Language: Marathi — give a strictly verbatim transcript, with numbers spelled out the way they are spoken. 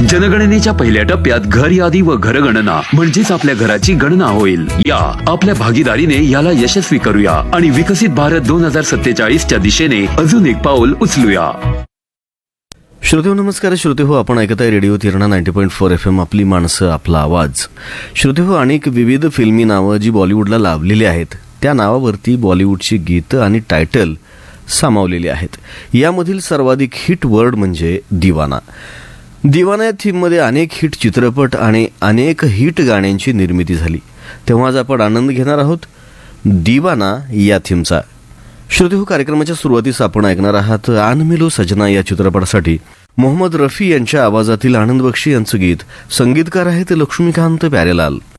जनगणनेच्या पहिल्या टप्प्यात घर यादी व घरगणना म्हणजेच आपल्या घराची गणना होईल. या आपल्या भागीदारीने याला यशस्वी करूया आणि विकसित भारत दोन हजार सत्तेचाळीसच्या दिशेने अजून एक पाऊल उचलूया. श्रोते हो नमस्कार. श्रोते हो आपण ऐकत आहे radio तिरणा ninety point four F M आपली माणसं आपला आवाज. श्रोते हो अनेक विविध फिल्मी नावं जी बॉलिवूडला लाभलेली आहेत त्या नावावरती बॉलिवूडची गीतं आणि टायटल सामावलेली आहेत. यामधील सर्वाधिक हिट वर्ड म्हणजे दिवाना. दिवाना या थीममध्ये अनेक हिट चित्रपट आणि अनेक हिट गाण्यांची निर्मिती झाली. तेव्हा आज आपण आनंद घेणार आहोत दिवाना या थीमचा. श्रोते हो कार्यक्रमाच्या सुरुवातीस आपण ऐकणार आहात आन मिलो सजना या चित्रपटासाठी मोहम्मद रफी यांच्या आवाजातील आनंद बक्षी यांचं गीत. संगीतकार आहेत लक्ष्मीकांत प्यारेलाल.